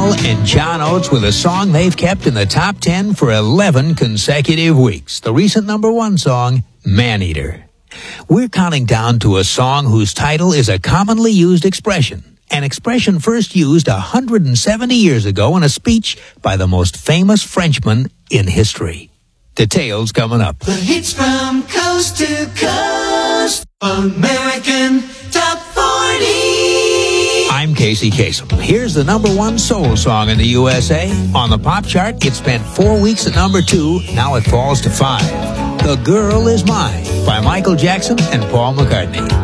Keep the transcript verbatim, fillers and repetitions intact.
Adele and John Oates with a song they've kept in the top ten for eleven consecutive weeks. The recent number one song, Man-Eater. We're counting down to a song whose title is a commonly used expression. An expression first used one hundred seventy years ago in a speech by the most famous Frenchman in history. Details coming up. The hits from coast to coast. American Top forty. I'm Casey Kasem. Here's the number one soul song in the U S A. On the pop chart, it spent four weeks at number two. Now it falls to five. The Girl Is Mine by Michael Jackson and Paul McCartney.